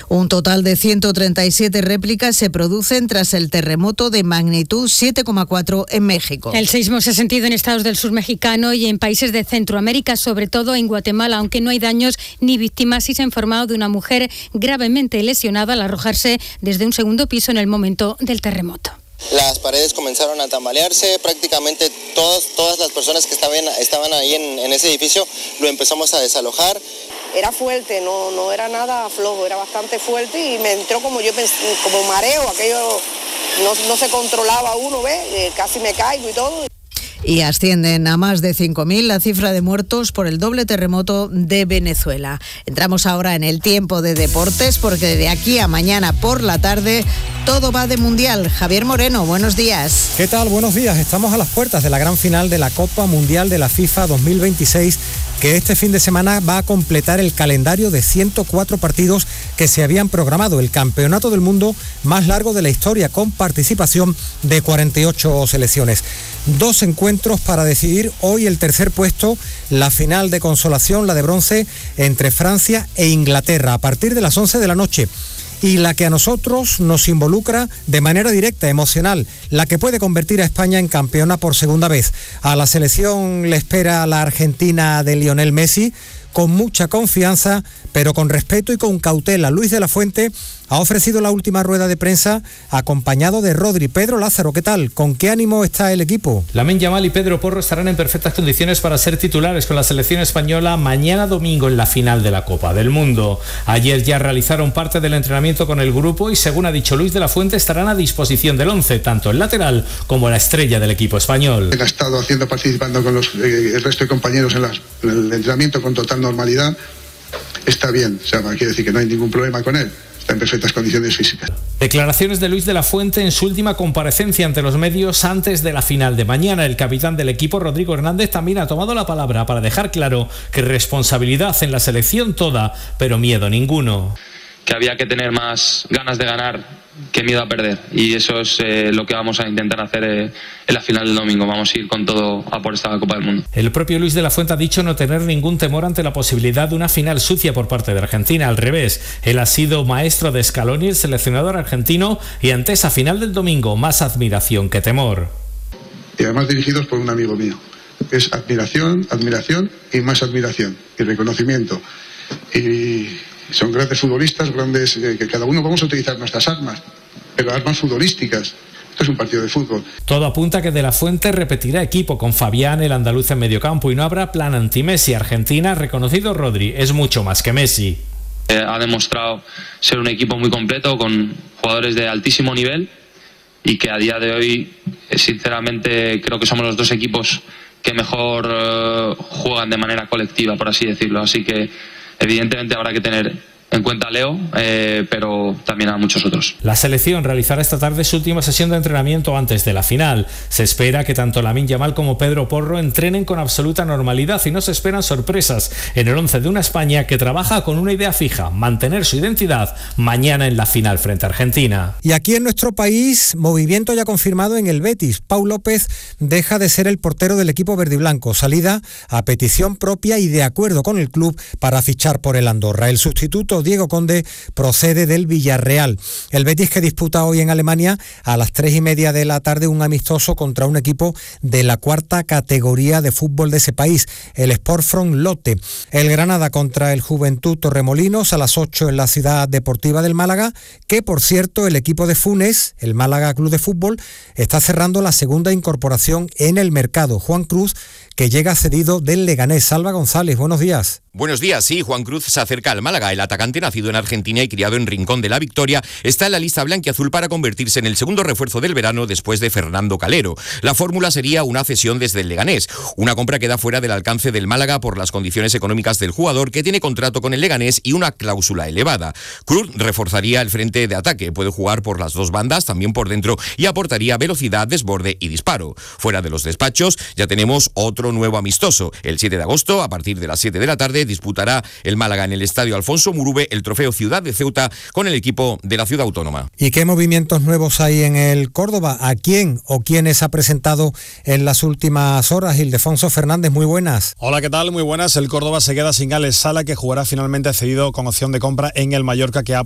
Un total de 137 réplicas se producen tras el terremoto de magnitud 7,4 en México. El sismo se ha sentido en estados del sur mexicano y en países de Centroamérica, sobre todo en Guatemala, aunque no hay daños ni víctimas. Sí se ha informado de una mujer gravemente lesionada al arrojarse desde un segundo piso en el momento del terremoto. Las paredes comenzaron a tambalearse, prácticamente todas las personas que estaban ahí en ese edificio lo empezamos a desalojar. Era fuerte, no era nada flojo, era bastante fuerte y me entró como mareo, aquello no se controlaba uno, casi me caigo y todo. Y ascienden a más de 5.000 la cifra de muertos por el doble terremoto de Venezuela. Entramos ahora en el tiempo de deportes porque de aquí a mañana por la tarde todo va de Mundial. Javier Moreno, buenos días. ¿Qué tal? Buenos días. Estamos a las puertas de la gran final de la Copa Mundial de la FIFA 2026, que este fin de semana va a completar el calendario de 104 partidos que se habían programado, el campeonato del mundo más largo de la historia, con participación de 48 selecciones. 2 encuentros para decidir hoy el tercer puesto, la final de consolación, la de bronce, entre Francia e Inglaterra, a partir de las 11 de la noche. Y la que a nosotros nos involucra de manera directa, emocional, la que puede convertir a España en campeona por segunda vez. A la selección le espera la Argentina de Lionel Messi, con mucha confianza, pero con respeto y con cautela. Luis de la Fuente ha ofrecido la última rueda de prensa acompañado de Rodri. Pedro Lázaro, ¿qué tal? ¿Con qué ánimo está el equipo? Lamine Yamal y Pedro Porro estarán en perfectas condiciones para ser titulares con la selección española mañana domingo en la final de la Copa del Mundo. Ayer ya realizaron parte del entrenamiento con el grupo y, según ha dicho Luis de la Fuente, estarán a disposición del 11, tanto el lateral como la estrella del equipo español. Ha estado participando con el resto de compañeros en el entrenamiento con total normalidad. Está bien, quiere decir que no hay ningún problema con él. Está en perfectas condiciones físicas. Declaraciones de Luis de la Fuente en su última comparecencia ante los medios antes de la final de mañana. El capitán del equipo, Rodrigo Hernández, también ha tomado la palabra para dejar claro que responsabilidad en la selección toda, pero miedo ninguno. Que había que tener más ganas de ganar que miedo a perder, y eso es lo que vamos a intentar hacer en la final del domingo. Vamos a ir con todo a por esta Copa del Mundo. El propio Luis de la Fuente ha dicho no tener ningún temor ante la posibilidad de una final sucia por parte de Argentina. Al revés, él ha sido maestro de Scaloni, el seleccionador argentino, y ante esa final del domingo más admiración que temor. Y además dirigidos por un amigo mío. Es admiración y más admiración y reconocimiento. Y son grandes futbolistas, que cada uno vamos a utilizar nuestras armas, pero armas futbolísticas. Esto es un partido de fútbol. Todo apunta a que De la Fuente repetirá equipo con Fabián, el andaluz, en mediocampo, y no habrá plan anti-Messi. Argentina, reconocido Rodri, es mucho más que Messi. Ha demostrado ser un equipo muy completo, con jugadores de altísimo nivel, y que a día de hoy, sinceramente, creo que somos los dos equipos que mejor juegan de manera colectiva, por así decirlo. Así que evidentemente habrá que tener en cuenta a Leo, pero también a muchos otros. La selección realizará esta tarde su última sesión de entrenamiento antes de la final. Se espera que tanto Lamine Yamal como Pedro Porro entrenen con absoluta normalidad y no se esperan sorpresas en el 11 de una España que trabaja con una idea fija: mantener su identidad mañana en la final frente a Argentina. Y aquí en nuestro país, movimiento ya confirmado en el Betis. Pau López deja de ser el portero del equipo verdiblanco. Salida a petición propia y de acuerdo con el club para fichar por el Andorra. El sustituto, Diego Conde, procede del Villarreal. El Betis, que disputa hoy en Alemania a las 3:30 de la tarde un amistoso contra un equipo de la cuarta categoría de fútbol de ese país, el Sportfront Lotte. El Granada contra el Juventud Torremolinos a las 8 en la Ciudad Deportiva del Málaga, que por cierto el equipo de Funes, el Málaga Club de Fútbol, está cerrando la segunda incorporación en el mercado. Juan Cruz, que llega cedido del Leganés. Salva González, buenos días. Buenos días, sí, Juan Cruz se acerca al Málaga. El atacante, nacido en Argentina y criado en Rincón de la Victoria, está en la lista blanquiazul para convertirse en el segundo refuerzo del verano después de Fernando Calero. La fórmula sería una cesión desde el Leganés, una compra que da fuera del alcance del Málaga por las condiciones económicas del jugador, que tiene contrato con el Leganés y una cláusula elevada. Cruz reforzaría el frente de ataque, puede jugar por las dos bandas, también por dentro, y aportaría velocidad, desborde y disparo. Fuera de los despachos, ya tenemos otro nuevo amistoso. El 7 de agosto, a partir de las 7 de la tarde, disputará el Málaga en el Estadio Alfonso Murube el trofeo Ciudad de Ceuta con el equipo de la Ciudad Autónoma. ¿Y qué movimientos nuevos hay en el Córdoba? ¿A quién o quiénes ha presentado en las últimas horas? Ildefonso Fernández, muy buenas. Hola, ¿qué tal? Muy buenas. El Córdoba se queda sin Alex Sala, que jugará finalmente cedido con opción de compra en el Mallorca, que ha